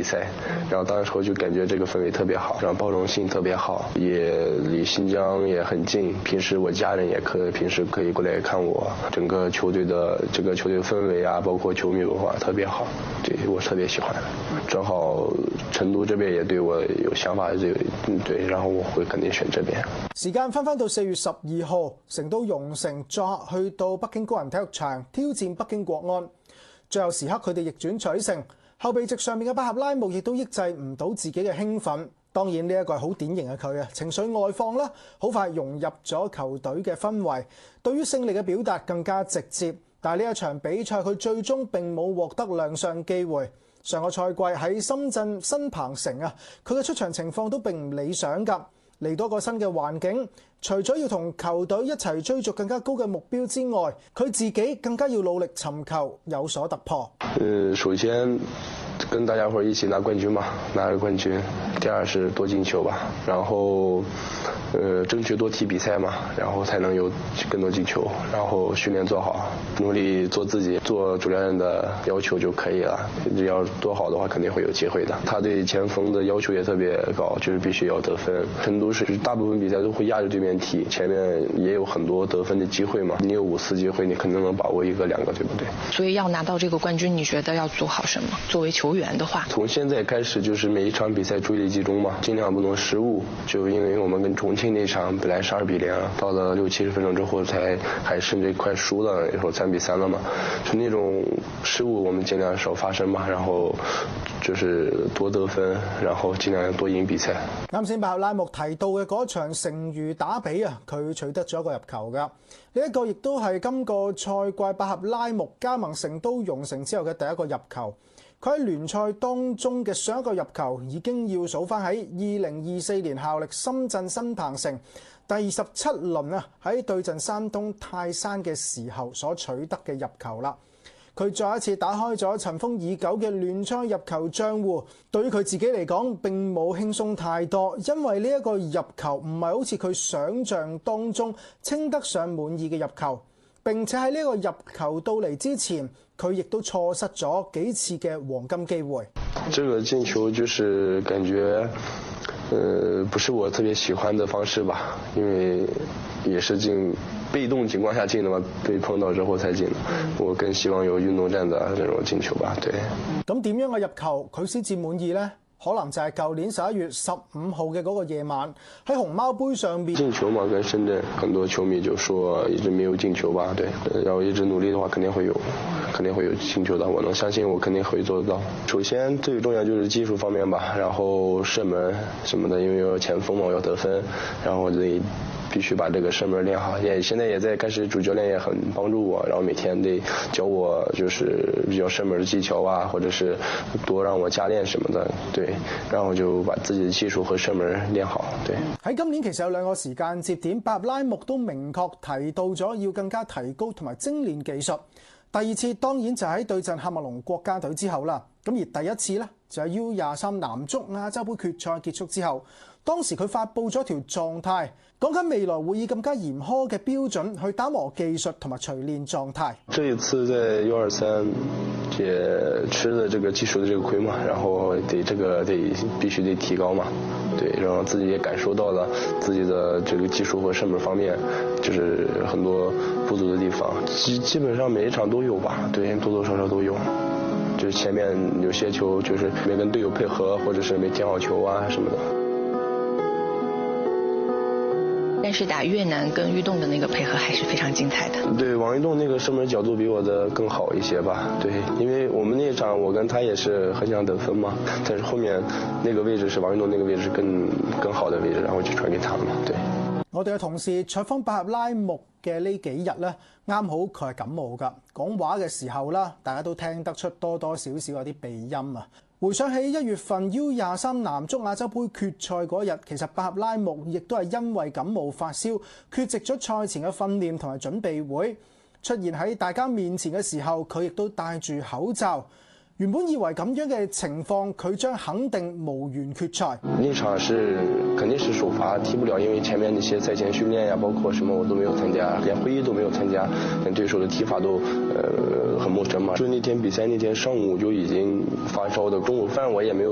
比赛，然后当时候就感觉这个氛围特别好，然后包容性特别好，也离新疆也很近，平时我家人也平时可以过来看我，整个球队的这个球队氛围啊，包括球迷文化特別好，對我特別喜歡。正好成都這邊也對我有想法，對，然後我會肯定選這邊。 時間翻到4月12號，成都蓉城作客去到北京高人體育場挑戰北京國安，最後時刻佢哋逆轉取勝，後備席上面嘅巴合拉木亦都抑制唔到自己嘅興奮。當然呢一個係好典型嘅佢啊，情緒外放啦，好快融入咗球隊嘅氛圍，對於勝利嘅表達更加直接。但係呢一場比賽佢最終並冇獲得亮相機會。上個賽季喺深圳新鵬城啊，佢嘅出場情況都並唔理想㗎。嚟到個新嘅環境，除咗要同球隊一齊追逐更加高嘅目標之外，佢自己更加要努力尋求有所突破。 首先跟大家伙一起拿冠軍嘛，拿個冠軍。第二是多進球吧，然後爭取多踢比賽嘛，然後才能有更多進球。然後訓練做好，努力做自己，做主教練的要求就可以了。只要做好的話，肯定會有機會的。他對前鋒的要求也特別高，就是必須要得分。成都是大部分比賽都會壓着對面踢，前面也有很多得分的機會嘛。你有5次機會，你肯定能把握1個2個，對不對？ 所以要拿到這個冠軍，你覺得要做好什麼？作為球員的話， 從現在開始就是每一場比賽注意力集中嘛，盡量不能失誤。就因為我們跟重慶那場本來是2比0，到了60-70分鐘之後還甚至快輸了，那時候3比3了嘛。就那種失誤我們盡量少發生嘛，然後就是多得分，然後盡量多贏比賽。 啱先巴合拉木提到嘅嗰場成渝打比啊，佢取得咗一個入球㗎。呢一個亦都係今個賽季巴合拉木加盟成都蓉城之後嘅第一個入球。佢喺聯賽當中嘅上一個入球已經要數翻喺2024年效力深圳新鵬城第27輪啊，喺對陣山東泰山嘅時候所取得嘅入球啦。佢再一次打開咗塵封已久嘅聯賽入球賬戶。對於佢自己嚟講並冇輕鬆太多，因為呢一個入球唔係好似佢想像當中稱得上滿意嘅入球。並且喺呢個入球到嚟之前，佢亦都錯失咗幾次嘅黃金機會。 這個進球就是感覺，不是我特別喜歡的方式吧，因為也是被動情況下進的嘛，被碰到之後才進的。我更希望有運動戰的這種進球吧，對。 咁點樣嘅入球佢先至滿意呢？可能就係舊年11月15號嘅嗰個夜晚喺熊貓杯上面進球嘛，跟深圳很多球迷就說一直沒有進球吧，對，要一直努力的話肯定會有進球的，我能相信我肯定會做得到。首先最重要就是技術方面吧，然後射門什麼的，因為有前鋒嘛，我要得分，然後得必須把這個射門練好。現在也在開始，主教練也很幫助我，然後每天得教我就是比較射門的技巧啊，或者是多讓我加練什麼的，對，然後就把自己的技術和射門練好。對。 喺今年其實有2個時間節點，巴合拉木都明確提到咗要更加提高同埋精練技術。第二次當然就喺對陣喀麥隆國家隊之後啦。咁而第一次呢，就係 U23 男足亞洲杯決賽結束之後，當時佢發布咗一條狀態，講緊未來會以更加嚴苛嘅標準去打磨技術同埋錘煉狀態。 這一次在 U23也吃了這個技術的這個虧嘛，然後必須得提高嘛，對，然後自己也感受到了自己的這個技術和射門方面就是很多不足的地方，基本上每一場都有吧，對，多多少少都有。就是前面有些球就是沒跟隊友配合，或者是沒接好球啊什麼的。 但是打越南跟玉棟的那個配合還是非常精彩的。 對，王玉棟那個射門角度比我的更好一些吧。對，因為我們那一場我跟他也是很想得分嘛，但是後面那個位置是王玉棟那個位置是更好的位置，然後就傳給他了嘛。對。 我哋嘅同事採訪巴合拉木嘅呢幾日咧，啱好佢係感冒㗎，講話嘅時候啦，大家都聽得出多多少少有啲鼻音啊。回想起1月份 U23 男足亞洲杯決賽嗰日，其實巴合拉木亦都係因為感冒發燒，缺席咗賽前嘅訓練同埋準備會。出現喺大家面前嘅時候，佢亦都戴住口罩。原本以為咁樣嘅情況，佢將肯定無緣決賽。 那場肯定是首發踢不了，因為前面那些賽前訓練呀，包括什麼我都沒有參加，連會議都沒有參加，跟對手的踢法都很陌生嘛。就那天比賽那天上午就已經發燒的，中午飯我也沒有